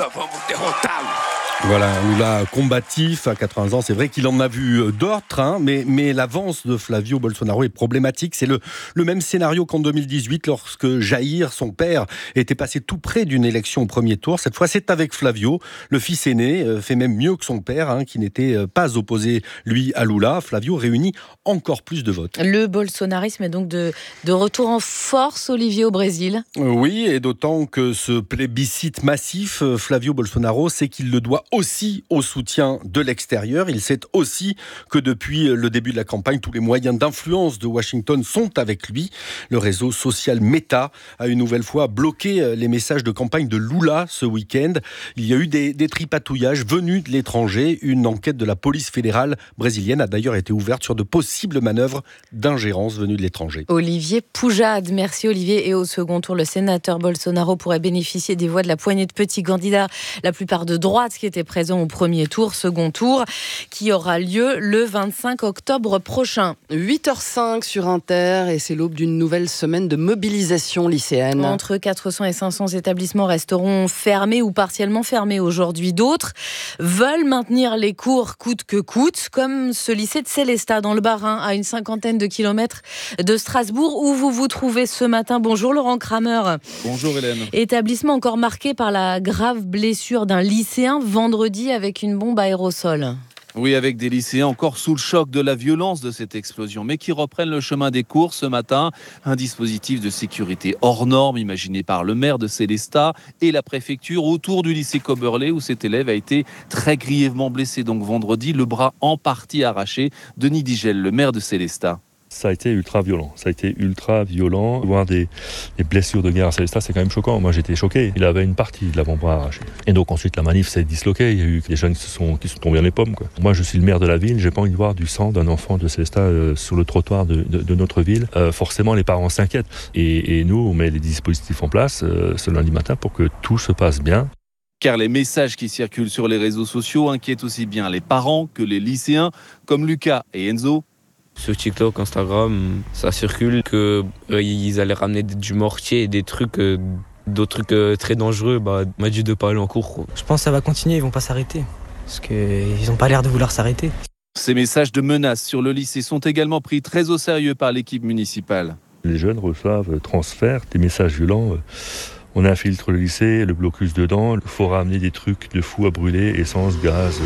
Speaker 17: Voilà, Lula combatif à 80 ans, c'est vrai qu'il en a vu d'autres, mais l'avance de Flavio Bolsonaro est problématique. C'est le même scénario qu'en 2018, lorsque Jair, son père, était passé tout près d'une élection au premier tour. Cette fois, c'est avec Flavio. Le fils aîné fait même mieux que son père, qui n'était pas opposé, lui, à Lula. Flavio réunit encore plus de votes.
Speaker 15: Le bolsonarisme est donc de retour en force, Olivier, au Brésil.
Speaker 17: Oui, et d'autant que ce plébiscite massif, Flavio Bolsonaro, c'est qu'il le doit aussi au soutien de l'extérieur. Il sait aussi que depuis le début de la campagne, tous les moyens d'influence de Washington sont avec lui. Le réseau social Meta a une nouvelle fois bloqué les messages de campagne de Lula ce week-end. Il y a eu des tripatouillages venus de l'étranger. Une enquête de la police fédérale brésilienne a d'ailleurs été ouverte sur de possibles manœuvres d'ingérence venues de l'étranger.
Speaker 15: Olivier Poujade, merci Olivier. Et au second tour, le sénateur Bolsonaro pourrait bénéficier des voix de la poignée de petits candidats, la plupart de droite, qui étaient présents au premier tour, second tour, qui aura lieu le 25 octobre prochain.
Speaker 3: 8h05 sur Inter, et c'est l'aube d'une nouvelle semaine de mobilisation lycéenne.
Speaker 15: Entre 400 et 500 établissements resteront fermés ou partiellement fermés aujourd'hui. D'autres veulent maintenir les cours coûte que coûte, comme ce lycée de Célestat dans le Bas-Rhin, à une 50aine de kilomètres de Strasbourg, où vous vous trouvez ce matin. Bonjour Laurent Kramer.
Speaker 19: Bonjour Hélène.
Speaker 15: Établissement encore marqué par la grave blessure d'un lycéen vendredi avec une bombe aérosol.
Speaker 19: Oui, avec des lycéens encore sous le choc de la violence de cette explosion, mais qui reprennent le chemin des cours ce matin. Un dispositif de sécurité hors norme imaginé par le maire de Célestat et la préfecture autour du lycée Coberley, où cet élève a été très grièvement blessé. Donc vendredi, le bras en partie arraché. Denis Digel, le maire de Célestat.
Speaker 20: Ça a été ultra violent. Voir des blessures de guerre à Célestat, c'est quand même choquant. Moi, j'étais choqué. Il avait une partie de l'avant-bras arraché. Et donc, ensuite, la manif s'est disloquée. Il y a eu des jeunes qui sont tombés dans les pommes, quoi. Moi, je suis le maire de la ville. J'ai pas envie de voir du sang d'un enfant de Célestat sur le trottoir de notre ville. Forcément, les parents s'inquiètent. Et nous, on met les dispositifs en place ce lundi matin pour que tout se passe bien.
Speaker 19: Car les messages qui circulent sur les réseaux sociaux inquiètent aussi bien les parents que les lycéens, comme Lucas et Enzo.
Speaker 21: Sur TikTok, Instagram, ça circule qu'ils allaient ramener du mortier et d'autres trucs très dangereux. M'a dit de pas aller en cours.
Speaker 22: Je pense que ça va continuer, ils vont pas s'arrêter. Parce qu'ils n'ont pas l'air de vouloir s'arrêter.
Speaker 19: Ces messages de menaces sur le lycée sont également pris très au sérieux par l'équipe municipale.
Speaker 20: Les jeunes reçoivent, transfèrent des messages violents. On infiltre le lycée, le blocus dedans, il faut ramener des trucs de fou à brûler, essence, gaz.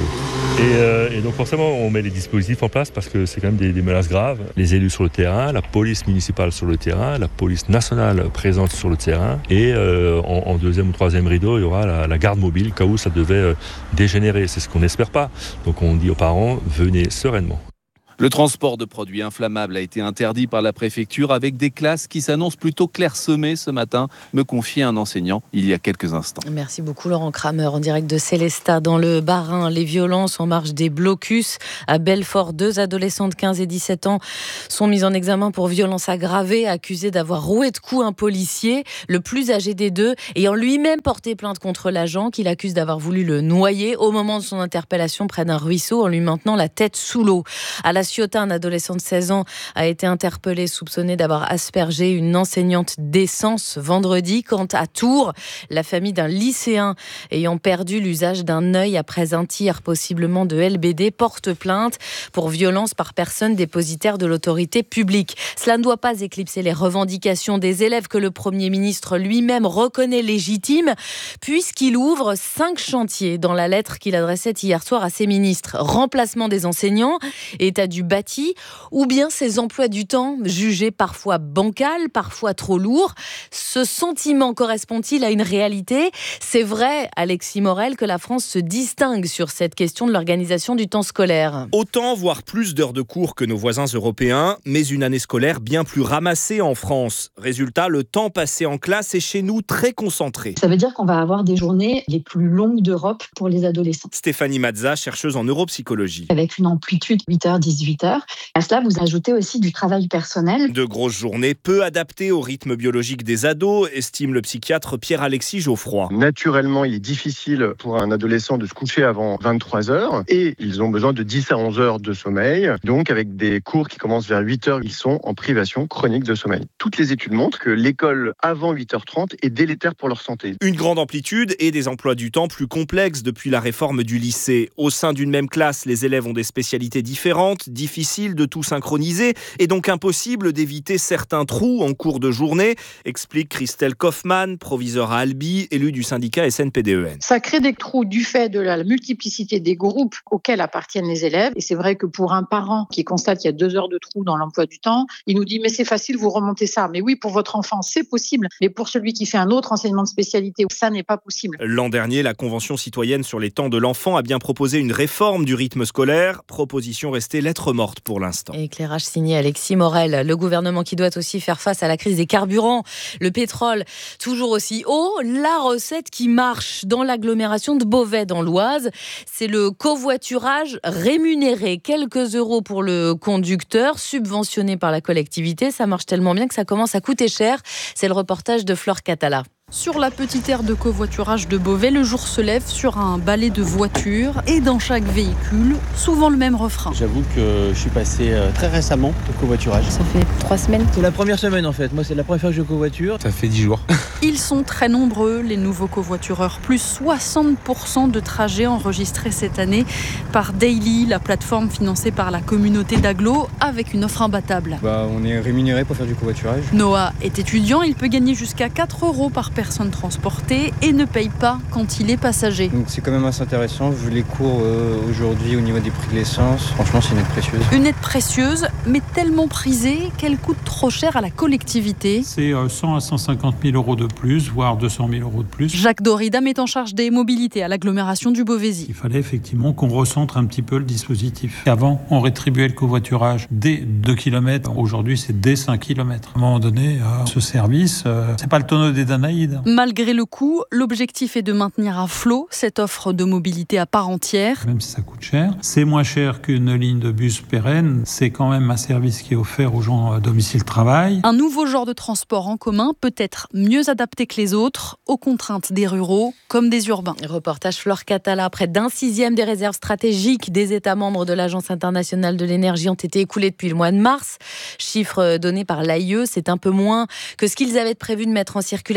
Speaker 20: Et donc forcément, on met les dispositifs en place parce que c'est quand même des menaces graves. Les élus sur le terrain, la police municipale sur le terrain, la police nationale présente sur le terrain. Et en deuxième ou troisième rideau, il y aura la garde mobile, au cas où ça devait dégénérer. C'est ce qu'on n'espère pas. Donc on dit aux parents, venez sereinement.
Speaker 19: Le transport de produits inflammables a été interdit par la préfecture avec des classes qui s'annoncent plutôt clairsemées ce matin, me confiait un enseignant il y a quelques instants.
Speaker 15: Merci beaucoup Laurent Kramer en direct de Célestat dans le Bas-Rhin. Les violences en marge des blocus à Belfort. 2 adolescents de 15 et 17 ans sont mis en examen pour violences aggravées, accusés d'avoir roué de coups un policier, le plus âgé des deux, ayant lui-même porté plainte contre l'agent qu'il accuse d'avoir voulu le noyer au moment de son interpellation près d'un ruisseau en lui maintenant la tête sous l'eau. À La Ciotat, un adolescent de 16 ans a été interpellé, soupçonné d'avoir aspergé une enseignante d'essence vendredi. Quant à Tours, la famille d'un lycéen ayant perdu l'usage d'un œil après un tir possiblement de LBD porte plainte pour violence par personne dépositaire de l'autorité publique. Cela ne doit pas éclipser les revendications des élèves que le Premier ministre lui-même reconnaît légitimes, puisqu'il ouvre 5 chantiers dans la lettre qu'il adressait hier soir à ses ministres. Remplacement des enseignants, état du bâti, ou bien ces emplois du temps jugés parfois bancals, parfois trop lourds. Ce sentiment correspond-il à une réalité ? C'est vrai, Alexis Morel, que la France se distingue sur cette question de l'organisation du temps scolaire.
Speaker 1: Autant, voire plus d'heures de cours que nos voisins européens, mais une année scolaire bien plus ramassée en France. Résultat, le temps passé en classe est chez nous très concentré.
Speaker 5: Ça veut dire qu'on va avoir des journées les plus longues d'Europe pour les adolescents.
Speaker 1: Stéphanie Mazza, chercheuse en neuropsychologie.
Speaker 5: Avec une amplitude 8h-18h. À cela, vous ajoutez aussi du travail personnel.
Speaker 1: De grosses journées peu adaptées au rythme biologique des ados, estime le psychiatre Pierre-Alexis Geoffroy.
Speaker 23: Naturellement, il est difficile pour un adolescent de se coucher avant 23h et ils ont besoin de 10 à 11 heures de sommeil. Donc, avec des cours qui commencent vers 8h, ils sont en privation chronique de sommeil. Toutes les études montrent que l'école avant 8h30 est délétère pour leur santé.
Speaker 1: Une grande amplitude et des emplois du temps plus complexes depuis la réforme du lycée. Au sein d'une même classe, les élèves ont des spécialités différentes, difficile de tout synchroniser et donc impossible d'éviter certains trous en cours de journée, explique Christelle Kaufmann, proviseure à Albi, élue du syndicat SNPDEN.
Speaker 24: Ça crée des trous du fait de la multiplicité des groupes auxquels appartiennent les élèves. Et c'est vrai que pour un parent qui constate qu'il y a 2 heures de trou dans l'emploi du temps, il nous dit mais c'est facile, vous remontez ça. Mais oui, pour votre enfant, c'est possible. Mais pour celui qui fait un autre enseignement de spécialité, ça n'est pas possible.
Speaker 1: L'an dernier, la Convention citoyenne sur les temps de l'enfant a bien proposé une réforme du rythme scolaire. Proposition restée lettre morte pour l'instant.
Speaker 15: Éclairage signé Alexis Morel. Le gouvernement qui doit aussi faire face à la crise des carburants. Le pétrole toujours aussi haut. La recette qui marche dans l'agglomération de Beauvais dans l'Oise, c'est le covoiturage rémunéré. Quelques euros pour le conducteur, subventionné par la collectivité. Ça marche tellement bien que ça commence à coûter cher. C'est le reportage de Flore Catala.
Speaker 25: Sur la petite aire de covoiturage de Beauvais, le jour se lève sur un balai de voitures et dans chaque véhicule, souvent le même refrain.
Speaker 26: J'avoue que je suis passé très récemment au covoiturage.
Speaker 25: Ça fait 3 semaines.
Speaker 26: C'est la première semaine en fait. Moi, c'est la première fois que je covoiture.
Speaker 14: Ça fait 10 jours.
Speaker 25: Ils sont très nombreux, les nouveaux covoitureurs. Plus 60% de trajets enregistrés cette année par Daily, la plateforme financée par la communauté d'agglo, avec une offre imbattable.
Speaker 26: On est rémunéré pour faire du covoiturage.
Speaker 25: Noah est étudiant, il peut gagner jusqu'à 4 euros par personne transportée et ne paye pas quand il est passager.
Speaker 26: Donc c'est quand même assez intéressant vu les cours aujourd'hui au niveau des prix de l'essence. Franchement, c'est une aide précieuse.
Speaker 25: Une aide précieuse, mais tellement prisée qu'elle coûte trop cher à la collectivité.
Speaker 27: C'est 100 à 150 000 euros de plus, voire 200 000 euros de plus.
Speaker 25: Jacques Doridam est en charge des mobilités à l'agglomération du Beauvaisis.
Speaker 27: Il fallait effectivement qu'on recentre un petit peu le dispositif. Avant, on rétribuait le covoiturage dès 2 km. Aujourd'hui, c'est dès 5 km. À un moment donné, ce service, c'est pas le tonneau des Danaïdes.
Speaker 25: Malgré le coût, l'objectif est de maintenir à flot cette offre de mobilité à part entière.
Speaker 27: Même si ça coûte cher, c'est moins cher qu'une ligne de bus pérenne. C'est quand même un service qui est offert aux gens à domicile-travail.
Speaker 25: Un nouveau genre de transport en commun peut être mieux adapté que les autres aux contraintes des ruraux comme des urbains.
Speaker 15: Reportage Flore Catala. Près d'un 6e des réserves stratégiques des États membres de l'Agence internationale de l'énergie ont été écoulées depuis le mois de mars. Chiffre donné par l'AIE, c'est un peu moins que ce qu'ils avaient prévu de mettre en circulation pour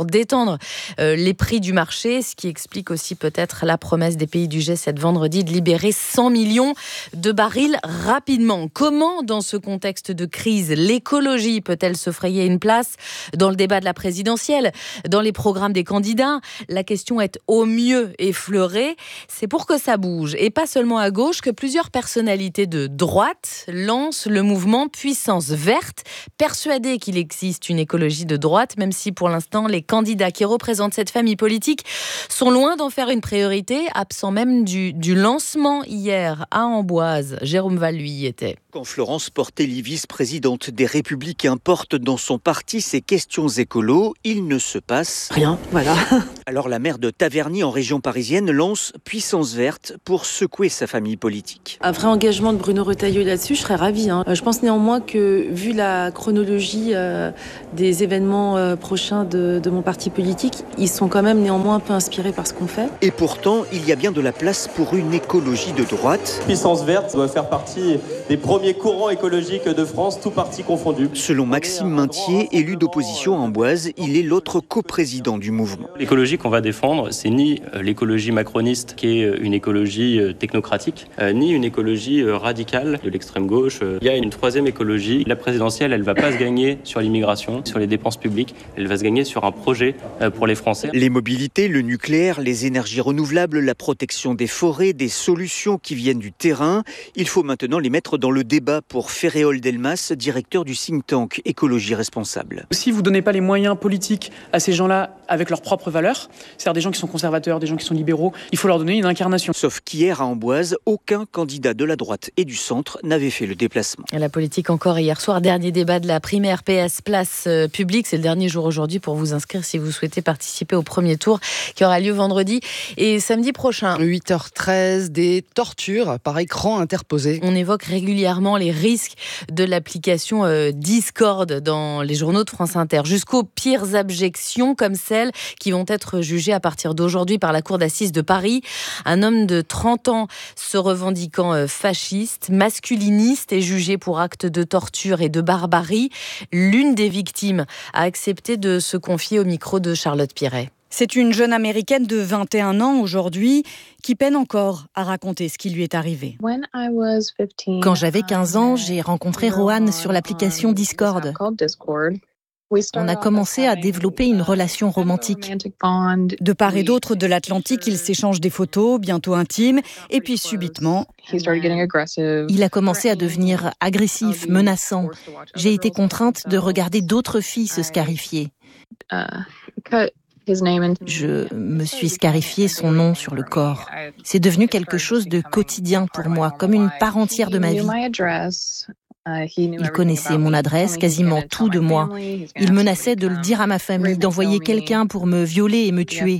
Speaker 15: pour détendre les prix du marché, ce qui explique aussi peut-être la promesse des pays du G7 vendredi de libérer 100 millions de barils rapidement. Comment, dans ce contexte de crise, l'écologie peut-elle se frayer une place dans le débat de la présidentielle, dans les programmes des candidats? La question est au mieux effleurée. C'est pour que ça bouge, et pas seulement à gauche, que plusieurs personnalités de droite lancent le mouvement Puissance Verte, persuadés qu'il existe une écologie de droite, même si pour l'instant les candidats qui représentent cette famille politique sont loin d'en faire une priorité, absent même du lancement hier à Amboise. Jérôme Val, lui, y était.
Speaker 2: Quand Florence Portelli, vice-présidente des Républicains, porte dans son parti ces questions écolo, il ne se passe
Speaker 4: rien. Voilà.
Speaker 2: Alors la maire de Taverny, en région parisienne, lance Puissance Verte pour secouer sa famille politique.
Speaker 4: Un vrai engagement de Bruno Retailleau là-dessus, je serais ravie. Je pense néanmoins que, vu la chronologie des événements prochains de mon parti politique, ils sont quand même néanmoins un peu inspirés par ce qu'on fait.
Speaker 2: Et pourtant, il y a bien de la place pour une écologie de droite.
Speaker 6: Puissance Verte doit faire partie des premiers courants écologiques de France, tout parti confondu.
Speaker 2: Selon Maxime Maintier, élu d'opposition à Amboise, il est l'autre coprésident du mouvement.
Speaker 6: L'écologie qu'on va défendre, c'est ni l'écologie macroniste, qui est une écologie technocratique, ni une écologie radicale de l'extrême gauche. Il y a une troisième écologie. La présidentielle, elle ne va pas se gagner sur l'immigration, sur les dépenses publiques, elle va se gagner sur un projet pour les Français.
Speaker 2: Les mobilités, le nucléaire, les énergies renouvelables, la protection des forêts, des solutions qui viennent du terrain. Il faut maintenant les mettre dans le débat pour Féréol Delmas, directeur du think tank Écologie Responsable.
Speaker 7: Si vous ne donnez pas les moyens politiques à ces gens-là avec leurs propres valeurs, c'est-à-dire des gens qui sont conservateurs, des gens qui sont libéraux, il faut leur donner une incarnation.
Speaker 2: Sauf qu'hier à Amboise, aucun candidat de la droite et du centre n'avait fait le déplacement.
Speaker 15: La politique encore hier soir, dernier débat de la primaire PS Place Publique. C'est le dernier jour aujourd'hui pour vous inscrire si vous souhaitez participer au premier tour qui aura lieu vendredi et samedi prochain.
Speaker 3: 8h13, des tortures par écran interposé.
Speaker 15: On évoque régulièrement les risques de l'application Discord dans les journaux de France Inter, jusqu'aux pires abjections comme celles qui vont être jugées à partir d'aujourd'hui par la cour d'assises de Paris. Un homme de 30 ans se revendiquant fasciste, masculiniste, est jugé pour actes de torture et de barbarie. L'une des victimes a accepté de se confier au micro de Charlotte Piret.
Speaker 9: C'est une jeune américaine de 21 ans aujourd'hui qui peine encore à raconter ce qui lui est arrivé.
Speaker 11: Quand j'avais 15 ans, j'ai rencontré Rohan sur l'application Discord. On a commencé à développer une relation romantique.
Speaker 9: De part et d'autre de l'Atlantique, ils s'échangent des photos, bientôt intimes, et puis subitement,
Speaker 11: il a commencé à devenir agressif, menaçant. J'ai été contrainte de regarder d'autres filles se scarifier. Je me suis scarifié son nom sur le corps. C'est devenu quelque chose de quotidien pour moi, comme une part entière de ma vie. Il connaissait mon adresse, quasiment tout de moi. Il menaçait de le dire à ma famille, d'envoyer quelqu'un pour me violer et me tuer.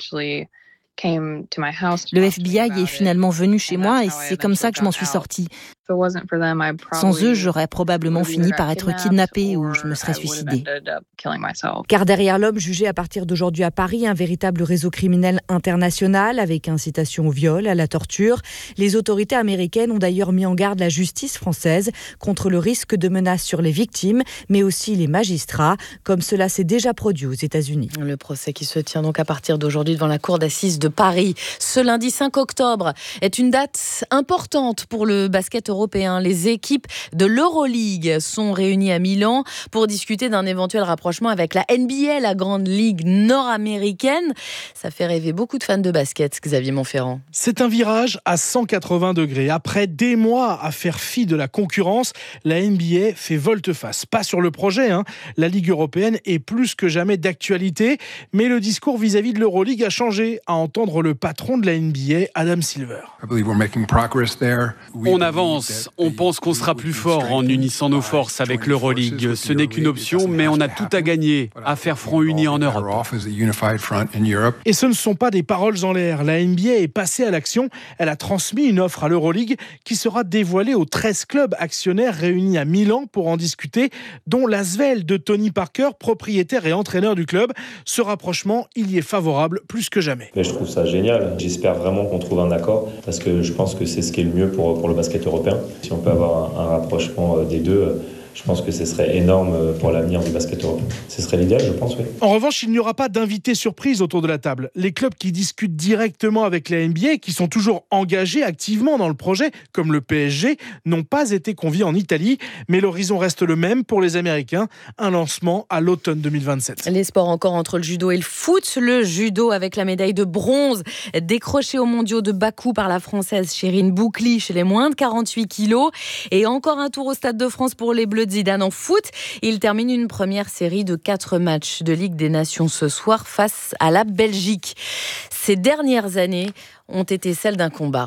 Speaker 11: Le FBI est finalement venu chez moi et c'est comme ça que je m'en suis sortie. Sans eux, j'aurais probablement fini par être kidnappée ou je me serais suicidée.
Speaker 9: Car derrière l'homme jugé à partir d'aujourd'hui à Paris, un véritable réseau criminel international avec incitation au viol, à la torture. Les autorités américaines ont d'ailleurs mis en garde la justice française contre le risque de menaces sur les victimes, mais aussi les magistrats, comme cela s'est déjà produit aux États-Unis.
Speaker 15: Le procès qui se tient donc à partir d'aujourd'hui devant la cour d'assises de Paris. Ce lundi 5 octobre est une date importante pour le basket européen. Les équipes de l'Euroleague sont réunies à Milan pour discuter d'un éventuel rapprochement avec la NBA, la grande ligue nord-américaine. Ça fait rêver beaucoup de fans de basket, Xavier Montferrand.
Speaker 12: C'est un virage à 180 degrés. Après des mois à faire fi de la concurrence, la NBA fait volte-face. Pas sur le projet, La Ligue européenne est plus que jamais d'actualité, mais le discours vis-à-vis de l'Euroleague a changé, à entendre le patron de la NBA, Adam Silver.
Speaker 28: On avance, on pense qu'on sera plus fort en unissant nos forces avec l'Euroleague. Ce n'est qu'une option, mais on a tout à gagner, à faire front uni en Europe.
Speaker 12: Et ce ne sont pas des paroles en l'air. La NBA est passée à l'action. Elle a transmis une offre à l'Euroleague qui sera dévoilée aux 13 clubs actionnaires réunis à Milan pour en discuter, dont l'Asvel de Tony Parker, propriétaire et entraîneur du club. Ce rapprochement, il y est favorable plus que jamais.
Speaker 29: Mais je trouve ça génial. J'espère vraiment qu'on trouve un accord parce que je pense que c'est ce qui est le mieux pour le basket européen. Si on peut avoir un rapprochement des deux, Je pense que ce serait énorme pour l'avenir du basket européen. Ce serait l'idéal, je pense, oui.
Speaker 12: En revanche, il n'y aura pas d'invités surprises autour de la table. Les clubs qui discutent directement avec la NBA, qui sont toujours engagés activement dans le projet, comme le PSG, n'ont pas été conviés en Italie. Mais l'horizon reste le même pour les Américains. Un lancement à l'automne 2027.
Speaker 15: Les sports encore entre le judo et le foot. Le judo avec la médaille de bronze décrochée aux mondiaux de Bakou par la Française Chérine Boukli chez les moins de 48 kilos. Et encore un tour au Stade de France pour les Bleus de Zidane en foot. Il termine une première série de 4 matchs de Ligue des Nations ce soir face à la Belgique. Ces dernières années ont été celles d'un combat.